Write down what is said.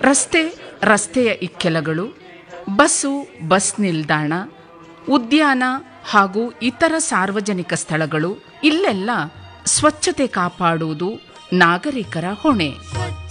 ರಸ್ತೆ, ರಸ್ತೆಯ ಇಕ್ಕೆಲಗಳು, ಬಸ್ ನಿಲ್ದಾಣ, ಉದ್ಯಾನ ಹಾಗೂ ಇತರ ಸಾರ್ವಜನಿಕ ಸ್ಥಳಗಳು, ಇಲ್ಲೆಲ್ಲ ಸ್ವಚ್ಛತೆ ಕಾಪಾಡುವುದು ನಾಗರಿಕರ ಹೊಣೆ.